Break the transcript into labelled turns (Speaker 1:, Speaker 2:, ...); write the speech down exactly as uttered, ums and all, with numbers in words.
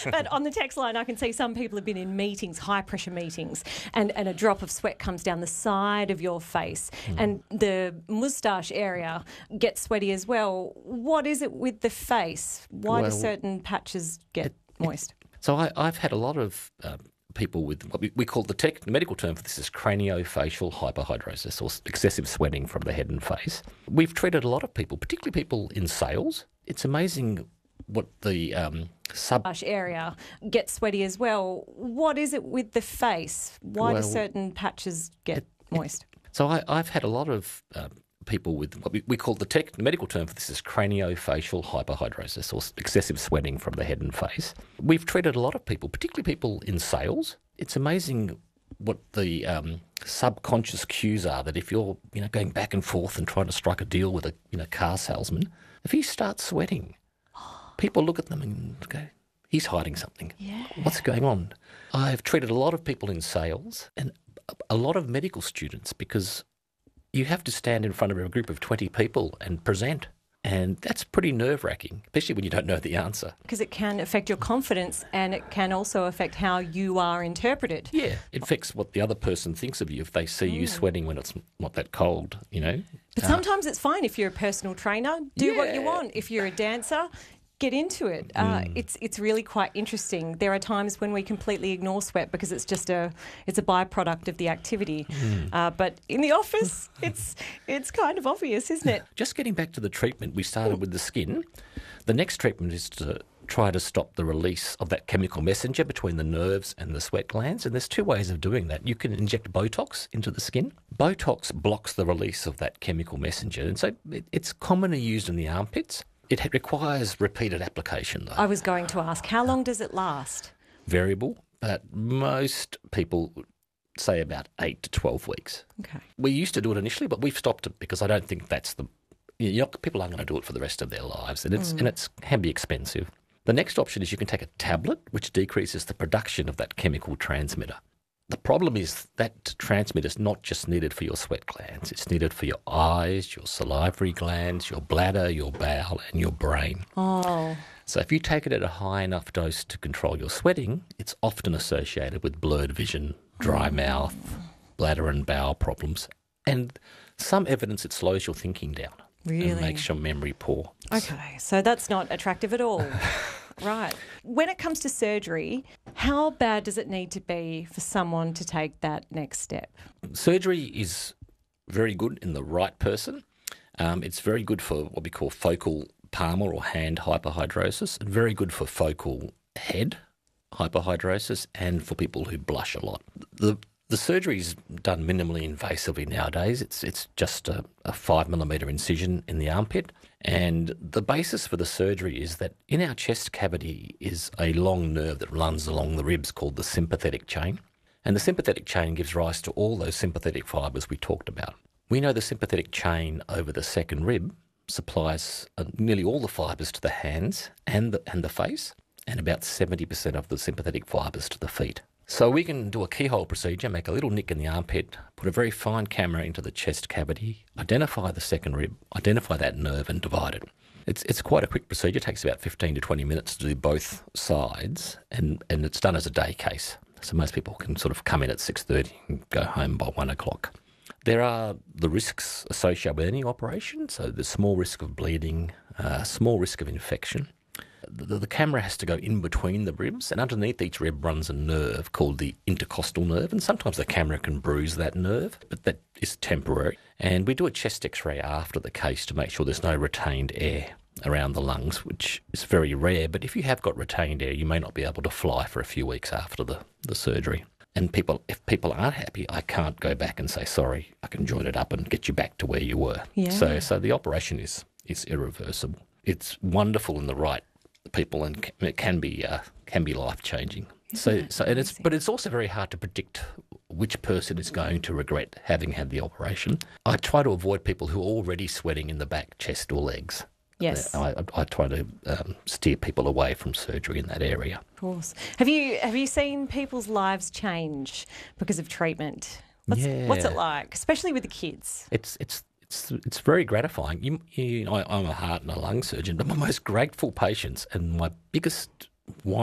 Speaker 1: But on the text line, I can see some people have been in meetings, high-pressure meetings, and, and a drop of sweat comes down the side of your face, mm. and the moustache area gets sweaty as well. What is it with the face? Why well, do certain patches get it, moist?
Speaker 2: So I, I've had a lot of um, people with what we, we call the, tech, the medical term for this is craniofacial hyperhidrosis, or excessive sweating from the head and face. We've treated a lot of people, particularly people in sales. It's amazing what the um, sub
Speaker 1: area gets sweaty as well. What is it with the face? Why well, do certain patches get it, moist?
Speaker 2: It, so I, I've had a lot of um, people with what we, we call the, tech, the medical term for this is craniofacial hyperhidrosis, or excessive sweating from the head and face. We've treated a lot of people, particularly people in sales. It's amazing what the um, subconscious cues are that if you're you know going back and forth and trying to strike a deal with a you know car salesman, if he starts sweating, people look at them and go, he's hiding something.
Speaker 1: Yeah.
Speaker 2: What's going on? I've treated a lot of people in sales and a lot of medical students, because you have to stand in front of a group of twenty people and present. And that's pretty nerve-wracking, especially when you don't know the answer.
Speaker 1: Because it can affect your confidence, and it can also affect how you are interpreted.
Speaker 2: Yeah, it affects what the other person thinks of you if they see mm. you sweating when it's not that cold, you know.
Speaker 1: But uh, sometimes it's fine if you're a personal trainer. Do yeah. what you want. If you're a dancer, get into it. Uh, mm. It's it's really quite interesting. There are times when we completely ignore sweat because it's just a it's a byproduct of the activity. Mm. Uh, but in the office, it's it's kind of obvious, isn't it?
Speaker 2: Just getting back to the treatment, we started with the skin. The next treatment is to try to stop the release of that chemical messenger between the nerves and the sweat glands. And there's two ways of doing that. You can inject Botox into the skin. Botox blocks the release of that chemical messenger. And so it, it's commonly used in the armpits. It requires repeated application, though.
Speaker 1: I was going to ask, how long does it last?
Speaker 2: Variable, but most people say about eight to twelve weeks.
Speaker 1: Okay.
Speaker 2: We used to do it initially, but we've stopped it because I don't think that's the... You know, people aren't going to do it for the rest of their lives, and it's mm. and it's can be expensive. The next option is you can take a tablet, which decreases the production of that chemical transmitter. The problem is that transmitter is not just needed for your sweat glands. It's needed for your eyes, your salivary glands, your bladder, your bowel, and your brain.
Speaker 1: Oh.
Speaker 2: So if you take it at a high enough dose to control your sweating, it's often associated with blurred vision, dry mouth, bladder and bowel problems, and some evidence it slows your thinking down.
Speaker 1: Really?
Speaker 2: And makes your memory poor.
Speaker 1: Okay, so that's not attractive at all. Right. When it comes to surgery, how bad does it need to be for someone to take that next step?
Speaker 2: Surgery is very good in the right person. Um, it's very good for what we call focal palmar or hand hyperhidrosis, and very good for focal head hyperhidrosis, and for people who blush a lot. The The surgery is done minimally invasively nowadays. It's it's just a, a five millimetre incision in the armpit. And the basis for the surgery is that in our chest cavity is a long nerve that runs along the ribs called the sympathetic chain. And the sympathetic chain gives rise to all those sympathetic fibres we talked about. We know the sympathetic chain over the second rib supplies uh, nearly all the fibres to the hands and the, and the face, and about seventy percent of the sympathetic fibres to the feet. So we can do a keyhole procedure, make a little nick in the armpit, put a very fine camera into the chest cavity, identify the second rib, identify that nerve and divide it. It's it's quite a quick procedure. It takes about fifteen to twenty minutes to do both sides, and, and it's done as a day case. So most people can sort of come in at six thirty and go home by one o'clock. There are the risks associated with any operation. So there's small risk of bleeding, uh, small risk of infection. The, the camera has to go in between the ribs, and underneath each rib runs a nerve called the intercostal nerve, and sometimes the camera can bruise that nerve, but that is temporary. And we do a chest x-ray after the case to make sure there's no retained air around the lungs, which is very rare, but if you have got retained air, you may not be able to fly for a few weeks after the, the surgery. And people, if people aren't happy, I can't go back and say, sorry, I can join it up and get you back to where you were.
Speaker 1: Yeah.
Speaker 2: So so the operation is, is irreversible. It's wonderful in the right people, and it can be uh, can be life changing. So so and it's but it's also very hard to predict which person is going to regret having had the operation. I try to avoid people who are already sweating in the back, chest or legs.
Speaker 1: Yes,
Speaker 2: I, I, I try to um, steer people away from surgery in that area.
Speaker 1: Of course. Have you have you seen people's lives change because of treatment? What's,
Speaker 2: yeah.
Speaker 1: what's it like, especially with the kids?
Speaker 2: It's it's. It's, it's very gratifying. You, you, I, I'm a heart and a lung surgeon, but my most grateful patients and my biggest